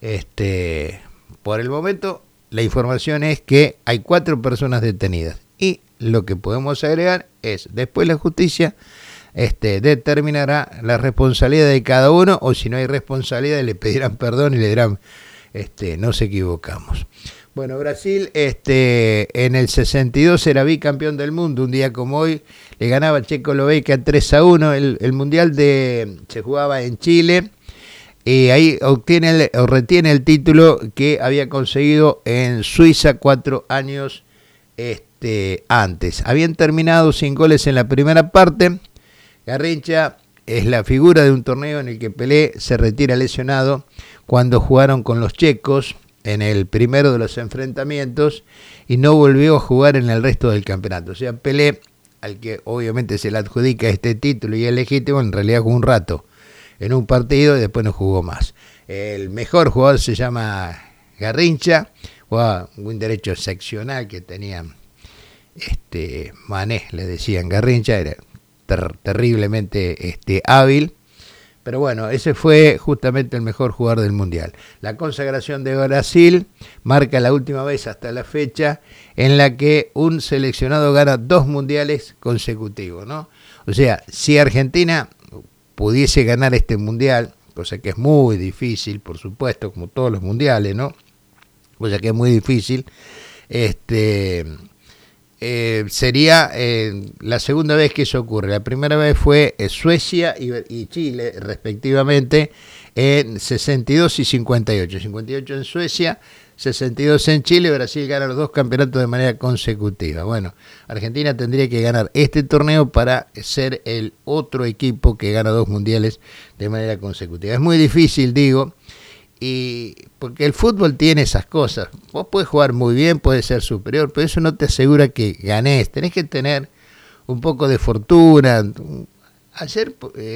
Por el momento, la información es que hay 4 personas detenidas. Y lo que podemos agregar es, después la justicia determinará la responsabilidad de cada uno, o si no hay responsabilidad, le pedirán perdón y le dirán, nos equivocamos. Bueno, Brasil en el 62 era bicampeón del mundo, un día como hoy le ganaba a Checoslovaquia 3-1, el mundial se jugaba en Chile, y ahí retiene el título que había conseguido en Suiza 4 años antes. Habían terminado sin goles en la primera parte. Garrincha es la figura de un torneo en el que Pelé se retira lesionado cuando jugaron con los checos en el primero de los enfrentamientos y no volvió a jugar en el resto del campeonato. O sea, Pelé, al que obviamente se le adjudica este título y es legítimo, en realidad jugó un rato en un partido y después no jugó más. El mejor jugador se llama Garrincha, jugaba un derecho seccional que tenía Mané, le decían Garrincha, era terriblemente hábil. Pero bueno, ese fue justamente el mejor jugador del Mundial. La consagración de Brasil marca la última vez hasta la fecha en la que un seleccionado gana 2 mundiales consecutivos, ¿no? O sea, si Argentina pudiese ganar este Mundial, cosa que es muy difícil, por supuesto, como todos los mundiales, ¿no? Cosa que es muy difícil, sería la segunda vez que eso ocurre. La primera vez fue Suecia y Chile, respectivamente, en 62 y 58. 58 en Suecia, 62 en Chile. Brasil gana los 2 campeonatos de manera consecutiva. Bueno, Argentina tendría que ganar este torneo para ser el otro equipo que gana 2 mundiales de manera consecutiva. Es muy difícil, digo, y porque el fútbol tiene esas cosas. Vos podés jugar muy bien, podés ser superior, pero eso no te asegura que ganés. Tenés que tener un poco de fortuna. Ayer,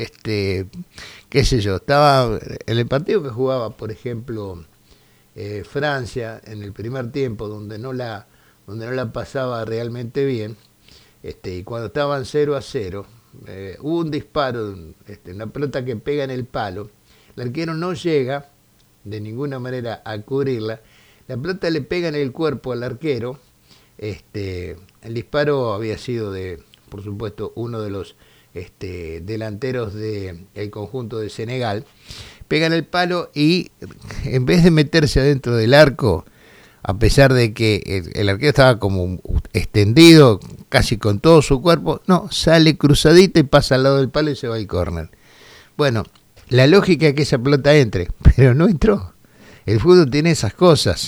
qué sé yo, estaba en el partido que jugaba, por ejemplo, Francia, en el primer tiempo, donde no la pasaba realmente bien, y cuando estaban 0-0, hubo un disparo, una pelota que pega en el palo, el arquero no llega de ninguna manera a cubrirla, la pelota le pega en el cuerpo al arquero, el disparo había sido por supuesto, uno de los delanteros del conjunto de Senegal, pega en el palo y en vez de meterse adentro del arco, a pesar de que el arquero estaba como extendido casi con todo su cuerpo, no, sale cruzadito y pasa al lado del palo y se va al córner. Bueno, la lógica es que esa pelota entre, pero no entró. El fútbol tiene esas cosas,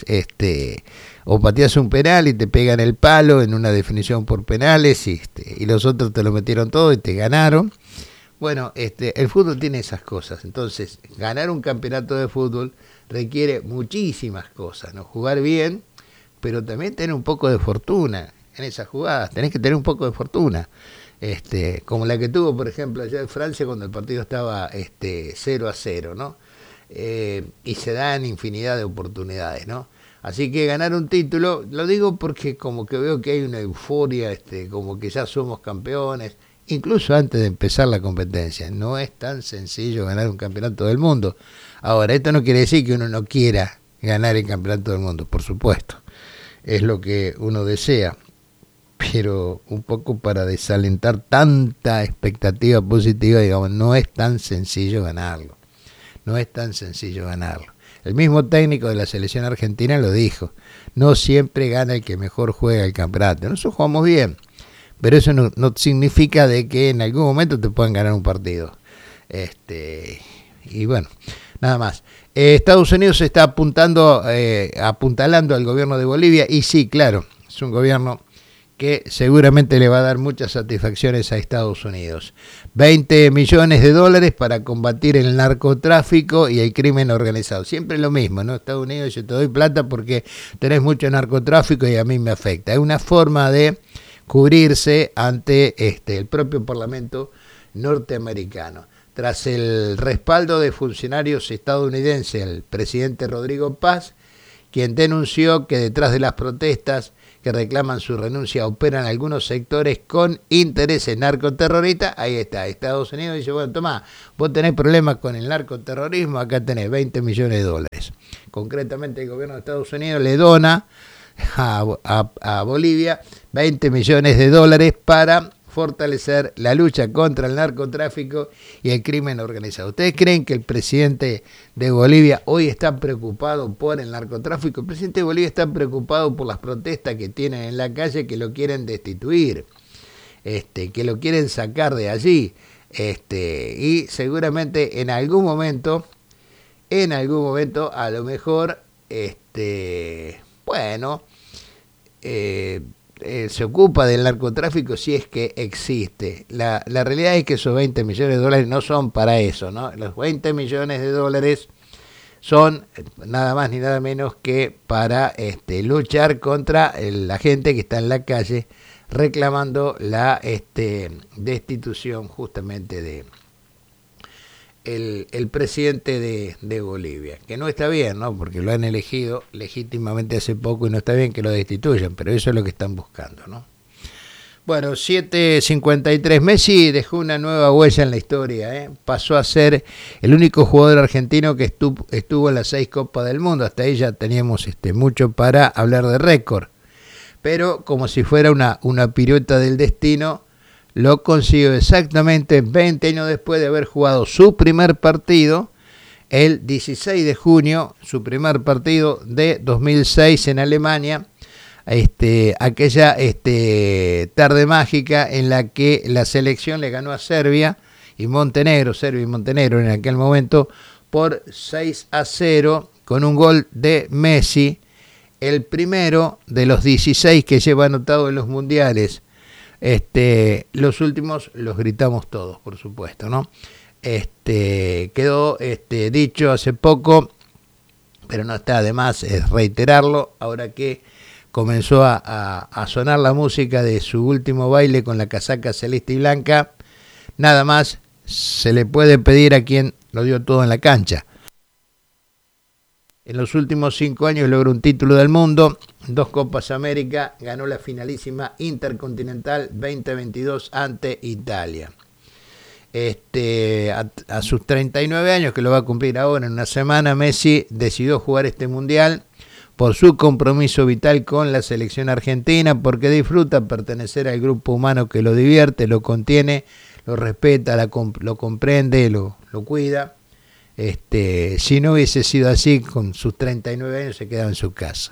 o pateas un penal y te pegan el palo en una definición por penales, y los otros te lo metieron todo y te ganaron. Bueno, el fútbol tiene esas cosas. Entonces, ganar un campeonato de fútbol requiere muchísimas cosas, ¿no? Jugar bien, pero también tener un poco de fortuna en esas jugadas. Tenés que tener un poco de fortuna. Como la que tuvo, por ejemplo, allá en Francia cuando el partido estaba 0-0, ¿no? Y se dan infinidad de oportunidades, ¿no? Así que ganar un título, lo digo porque como que veo que hay una euforia, como que ya somos campeones, incluso antes de empezar la competencia. No es tan sencillo ganar un campeonato del mundo. Ahora, esto no quiere decir que uno no quiera ganar el campeonato del mundo, por supuesto. Es lo que uno desea. Pero un poco para desalentar tanta expectativa positiva, digamos, no es tan sencillo ganarlo. No es tan sencillo ganarlo. El mismo técnico de la selección argentina lo dijo. No siempre gana el que mejor juega el campeonato. Nosotros jugamos bien, pero eso no significa de que en algún momento te puedan ganar un partido. Y bueno, nada más. Estados Unidos está apuntalando al gobierno de Bolivia, y sí, claro, es un gobierno que seguramente le va a dar muchas satisfacciones a Estados Unidos. 20 millones de dólares para combatir el narcotráfico y el crimen organizado. Siempre lo mismo, ¿no? Estados Unidos, yo te doy plata porque tenés mucho narcotráfico y a mí me afecta. Es una forma de cubrirse ante el propio Parlamento norteamericano. Tras el respaldo de funcionarios estadounidenses, el presidente Rodrigo Paz, quien denunció que detrás de las protestas que reclaman su renuncia operan algunos sectores con intereses narcoterroristas. Ahí está, Estados Unidos dice, bueno, tomá, vos tenés problemas con el narcoterrorismo, acá tenés 20 millones de dólares. Concretamente el gobierno de Estados Unidos le dona a Bolivia 20 millones de dólares para fortalecer la lucha contra el narcotráfico y el crimen organizado. ¿Ustedes creen que el presidente de Bolivia hoy está preocupado por el narcotráfico? El presidente de Bolivia está preocupado por las protestas que tienen en la calle, que lo quieren destituir, que lo quieren sacar de allí, y seguramente en algún momento a lo mejor, se ocupa del narcotráfico si es que existe. La realidad es que esos 20 millones de dólares no son para eso, ¿no? Los 20 millones de dólares son nada más ni nada menos que para luchar contra la gente que está en la calle reclamando la destitución justamente de el presidente de Bolivia, que no está bien, ¿no? Porque lo han elegido legítimamente hace poco y no está bien que lo destituyan, pero eso es lo que están buscando, ¿no? Bueno, 7:53, Messi dejó una nueva huella en la historia, ¿eh? Pasó a ser el único jugador argentino que estuvo en las 6 Copas del Mundo. Hasta ahí ya teníamos mucho para hablar de récord, pero como si fuera una pirueta del destino, lo consiguió exactamente 20 años después de haber jugado su primer partido, el 16 de junio, su primer partido de 2006 en Alemania, aquella tarde mágica en la que la selección le ganó a Serbia y Montenegro en aquel momento, por 6-0, con un gol de Messi, el primero de los 16 que lleva anotado en los mundiales. Los últimos los gritamos todos, por supuesto, ¿no? Quedó dicho hace poco, pero no está de más reiterarlo, ahora que comenzó a sonar la música de su último baile con la casaca celeste y blanca. Nada más se le puede pedir a quien lo dio todo en la cancha. En los últimos 5 años logró un título del mundo, 2 Copas América, ganó la finalísima Intercontinental 2022 ante Italia. A sus 39 años, que lo va a cumplir ahora en una semana, Messi decidió jugar este mundial por su compromiso vital con la selección argentina, porque disfruta pertenecer al grupo humano que lo divierte, lo contiene, lo respeta, lo comprende, lo cuida. Si no hubiese sido así, con sus 39 años se quedaba en su casa.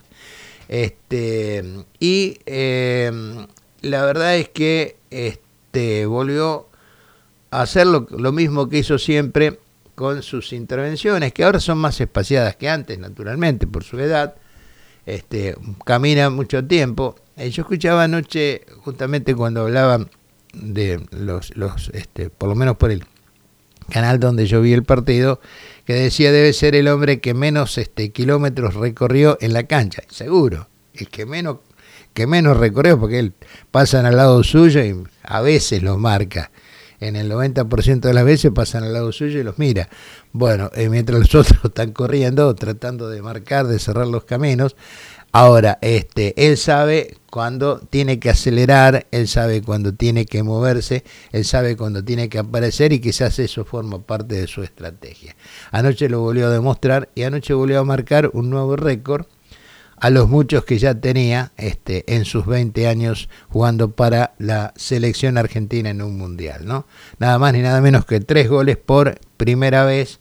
La verdad es que volvió a hacer lo mismo que hizo siempre con sus intervenciones, que ahora son más espaciadas que antes, naturalmente, por su edad. Camina mucho tiempo. Yo escuchaba anoche, justamente cuando hablaban de los por lo menos por el canal donde yo vi el partido, que decía debe ser el hombre que menos kilómetros recorrió en la cancha. Seguro, el que menos recorrió, porque él pasan al lado suyo y a veces los marca. En el 90% de las veces pasan al lado suyo y los mira. Bueno, mientras los otros están corriendo, tratando de marcar, de cerrar los caminos. Ahora, él sabe cuando tiene que acelerar, él sabe cuando tiene que moverse, él sabe cuando tiene que aparecer, y quizás eso forma parte de su estrategia. Anoche lo volvió a demostrar y anoche volvió a marcar un nuevo récord a los muchos que ya tenía en sus 20 años jugando para la selección argentina en un mundial, ¿no? Nada más ni nada menos que 3 goles por primera vez,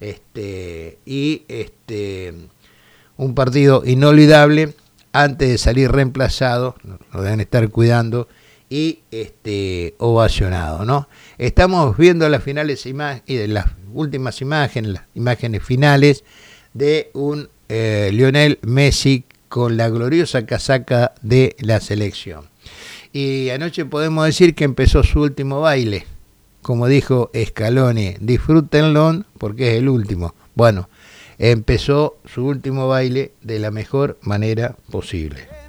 un partido inolvidable antes de salir reemplazado, lo deben estar cuidando, y ovacionado, ¿no? Estamos viendo las finales y las últimas imágenes, las imágenes finales de un Lionel Messi con la gloriosa casaca de la selección. Y anoche podemos decir que empezó su último baile, como dijo Scaloni, disfrútenlo porque es el último. Bueno, empezó su último baile de la mejor manera posible.